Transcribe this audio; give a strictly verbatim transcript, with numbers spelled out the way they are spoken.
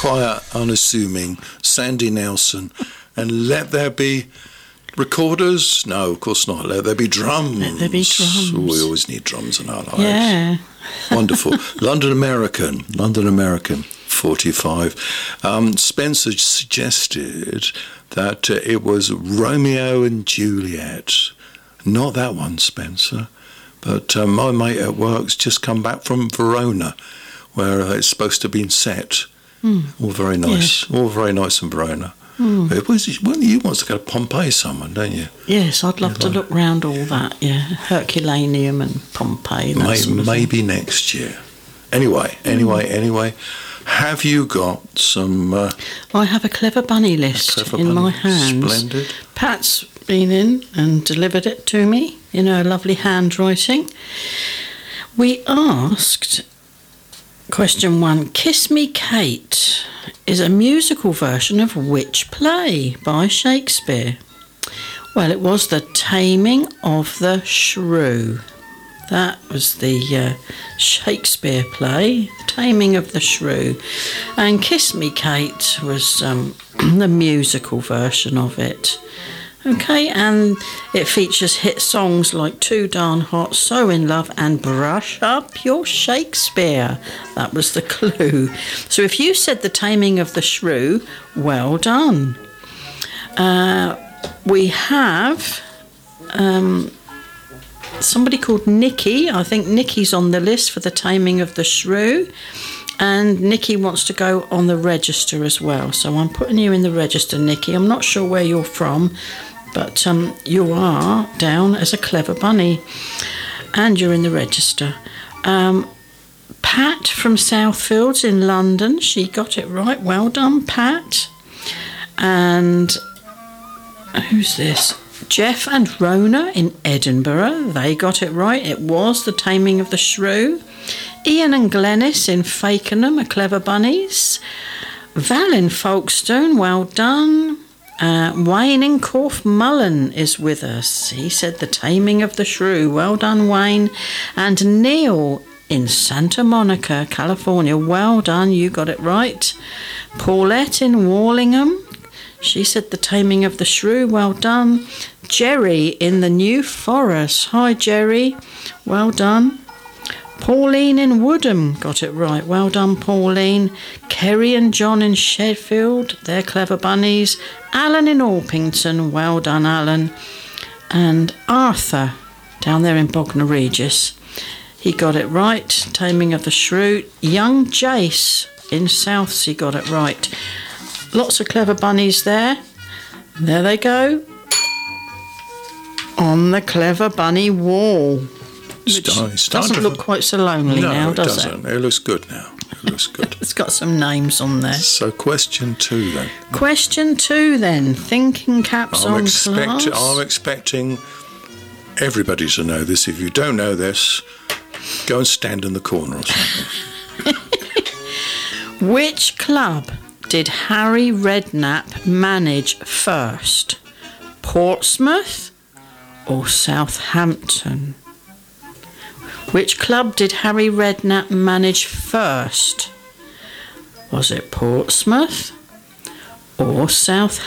quiet, unassuming Sandy Nelson, and let there be recorders? No, of course not. Let there be drums. Let there be drums. We always need drums in our lives. Yeah. Wonderful. London American. London American. forty-five. Um, Spencer suggested that uh, it was Romeo and Juliet. Not that one, Spencer. But uh, my mate at work's just come back from Verona, where uh, it's supposed to have been set. Mm. All very nice. Yeah. All very nice in Verona. Mm. It was, well, you want to go to Pompeii someone, don't you? Yes, I'd love You'd to like... look round all that, yeah. Herculaneum and Pompeii. That May, sort of maybe thing. Next year. Anyway, anyway, mm. anyway. Have you got some... Uh, I have a Clever Bunny list clever in bunny. my hands. Splendid. Pat's been in and delivered it to me in her lovely handwriting. We asked... Question one, Kiss Me Kate is a musical version of which play by Shakespeare? Well, it was The Taming of the Shrew. That was the uh, Shakespeare play, Taming of the Shrew. And Kiss Me Kate was um, the musical version of it. Okay, and it features hit songs like Too Darn Hot, So In Love and Brush Up Your Shakespeare. That was the clue. So if you said The Taming of the Shrew, well done. Uh, we have um, somebody called Nikki. I think Nikki's on the list for The Taming of the Shrew. And Nikki wants to go on the register as well. So I'm putting you in the register, Nikki. I'm not sure where you're from, but um, you are down as a Clever Bunny and you're in the register. Um, Pat from Southfields in London, she got it right. Well done, Pat. And who's this? Jeff and Rona in Edinburgh, they got it right. It was The Taming of the Shrew. Ian and Glennis in Fakenham are Clever Bunnies. Val in Folkestone, well done. Uh, Wayne in Corfe Mullen is with us. He said The Taming of the Shrew. Well done, Wayne. And Neil in Santa Monica, California. Well done, you got it right. Paulette in Warlingham. She said The Taming of the Shrew. Well done. Jerry in the New Forest. Hi, Jerry. Well done. Pauline in Woodham got it right. Well done, Pauline. Kerry and John in Sheffield, they're Clever Bunnies. Alan in Orpington, well done, Alan. And Arthur down there in Bognor Regis, he got it right. Taming of the Shrew. Young Jace in Southsea got it right. Lots of Clever Bunnies there. There they go. On the Clever Bunny wall. Which Start, doesn't look quite so lonely no, now, it does doesn't. it? It looks good now. It looks good. It's got some names on there. So question two then. Question two then. Thinking caps I'm on expect- class. I'm expecting everybody to know this. If you don't know this, go and stand in the corner or something. Which club did Harry Redknapp manage first? Portsmouth or Southampton? Which club did Harry Redknapp manage first? Was it Portsmouth or Southampton?